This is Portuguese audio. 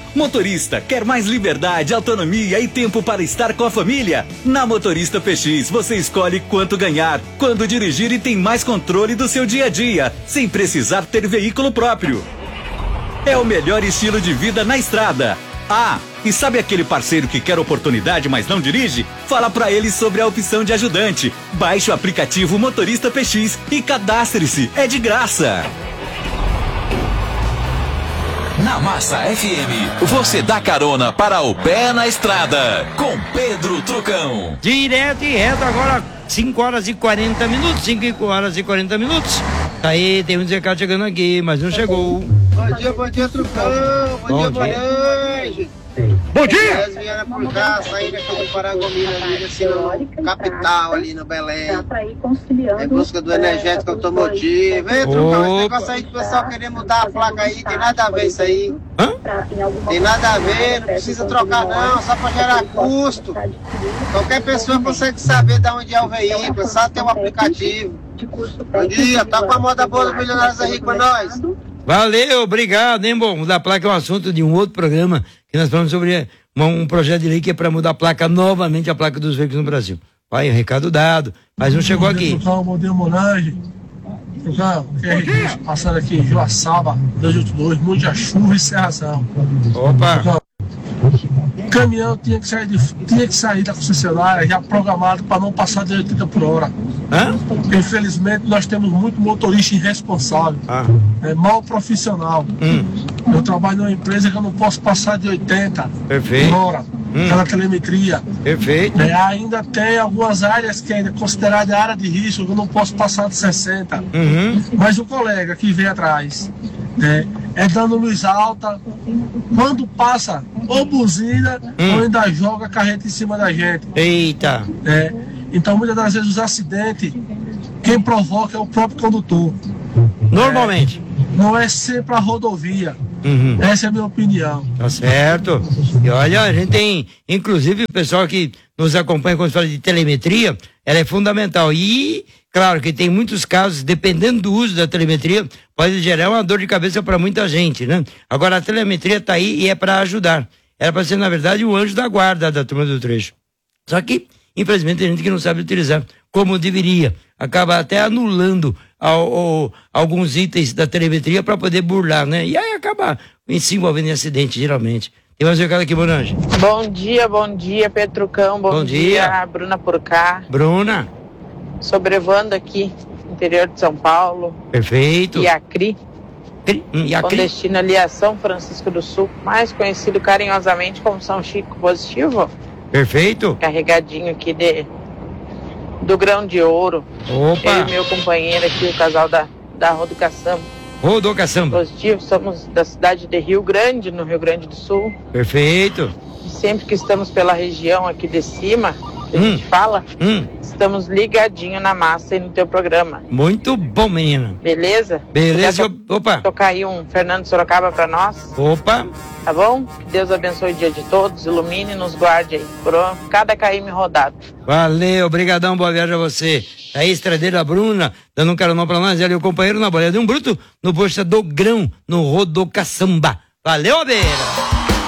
Motorista, quer mais liberdade, autonomia e tempo para estar com a família? Na Motorista PX, você escolhe quanto ganhar, quando dirigir e tem mais controle do seu dia a dia, sem precisar ter veículo próprio. É o melhor estilo de vida na estrada. Ah, e sabe aquele parceiro que quer oportunidade, mas não dirige? Fala pra ele sobre a opção de ajudante. Baixe o aplicativo Motorista PX e cadastre-se. É de graça. Na Massa FM, você dá carona para o pé na estrada, com Pedro Trucão. Direto e reto, agora 5 horas e 40 minutos, 5 horas e 40 minutos. Aí, tem um recado chegando aqui, mas não chegou. Bom dia, Trucão. Bom dia, noite. Bom dia! Eles vieram por cá, saíram aqui do Parangomina, ali no capital, ali no Belém. Em busca do energético automotivo. Ei, Trucão, esse negócio aí que o pessoal querer mudar a placa aí, tem nada a ver isso aí. Hã? Tem nada a ver, não precisa trocar não, só pra gerar custo. Qualquer pessoa consegue saber de onde é o veículo, só ter um aplicativo. Bom dia, tá com a moda boa do Milionários Ricos pra nós. Valeu, obrigado, hein, bom, mudar a placa é um assunto de um outro programa, que nós falamos sobre um projeto de lei que é para mudar a placa novamente, a placa dos veículos no Brasil. Vai, recado dado, mas não chegou aqui. Bom dia, Monange. Passando aqui em Joaçaba, 282, muita chuva e serração. Opa! O caminhão tinha que sair da concessionária já programado para não passar de 80 por hora. Hã? Infelizmente, nós temos muito motorista irresponsável, mal profissional. Eu trabalho numa empresa que eu não posso passar de 80 por hora, pela telemetria. Perfeito. Ainda tem algumas áreas que ainda é considerada área de risco, que eu não posso passar de 60. Mas o colega que vem atrás é dando luz alta, quando passa ou buzina ou ainda joga a carreta em cima da gente. Eita! Então muitas das vezes os acidentes, quem provoca é o próprio condutor. Normalmente. Não é sempre a rodovia. Essa é a minha opinião. Tá certo. E olha, a gente tem, inclusive, o pessoal que nos acompanha quando fala de telemetria, ela é fundamental. E, claro, que tem muitos casos, dependendo do uso da telemetria, pode gerar uma dor de cabeça para muita gente, né? Agora, a telemetria tá aí e é para ajudar. Era para ser, na verdade, o anjo da guarda da turma do trecho. Só que, infelizmente, tem gente que não sabe utilizar como deveria. Acaba até anulando alguns itens da telemetria para poder burlar, né? E aí acaba se envolvendo em acidente, geralmente. Tem mais um recado aqui, Monange. Bom dia, Petrucão. Bom dia, Bruna por cá. Bruna. Sobrevoando aqui, interior de São Paulo. Perfeito. Iacri. Com destino ali a São Francisco do Sul, mais conhecido carinhosamente como São Chico Positivo. Perfeito. Carregadinho aqui do grão de ouro. Opa. Eu e meu companheiro aqui, o casal da Rodocaçamba. Rodocaçamba. Positivo, somos da cidade de Rio Grande, no Rio Grande do Sul. Perfeito. E sempre que estamos pela região aqui de cima, que a gente fala, estamos ligadinho na massa e no teu programa. Muito bom, menina. Beleza? Beleza. Opa. Tocar aí um Fernando Sorocaba pra nós. Opa. Tá bom? Que Deus abençoe o dia de todos, ilumine e nos guarde aí por cada KM rodado. Valeu, obrigadão, boa viagem a você. Aí, estradeira Bruna, dando um carinho pra nós, ela e o companheiro na boleia de um bruto, no posto do grão, no Rodocaçamba. Valeu, Abeira!